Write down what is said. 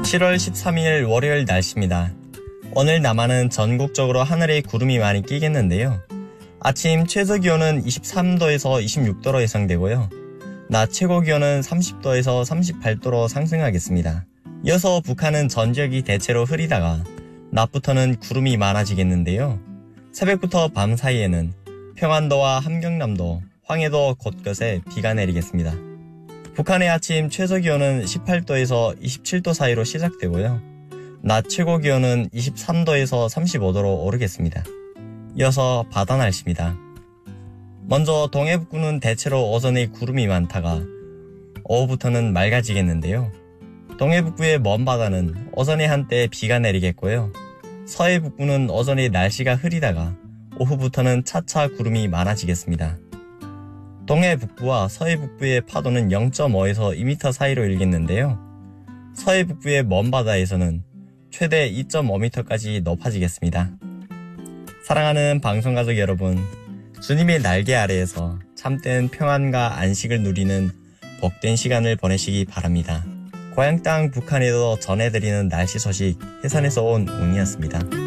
7월 13일 월요일 날씨입니다. 오늘 남한은 전국적으로 하늘에 구름이 많이 끼겠는데요. 아침 최저기온은 23도에서 26도로 예상되고요. 낮 최고기온은 30도에서 38도로 상승하겠습니다. 이어서 북한은 전 지역이 대체로 흐리다가 낮부터는 구름이 많아지겠는데요. 새벽부터 밤 사이에는 평안도와 함경남도, 황해도 곳곳에 비가 내리겠습니다. 북한의 아침 최저기온은 18도에서 27도 사이로 시작되고요. 낮 최고기온은 23도에서 35도로 오르겠습니다. 이어서 바다 날씨입니다. 먼저 동해북부는 대체로 오전에 구름이 많다가 오후부터는 맑아지겠는데요. 동해북부의 먼바다는 오전에 한때 비가 내리겠고요. 서해북부는 오전에 날씨가 흐리다가 오후부터는 차차 구름이 많아지겠습니다. 동해북부와 서해북부의 파도는 0.5에서 2m 사이로 일겠는데요. 서해북부의 먼바다에서는 최대 2.5m까지 높아지겠습니다. 사랑하는 방송가족 여러분, 주님의 날개 아래에서 참된 평안과 안식을 누리는 복된 시간을 보내시기 바랍니다. 고향 땅 북한에도 전해드리는 날씨 소식 해산에서 온 웅이었습니다.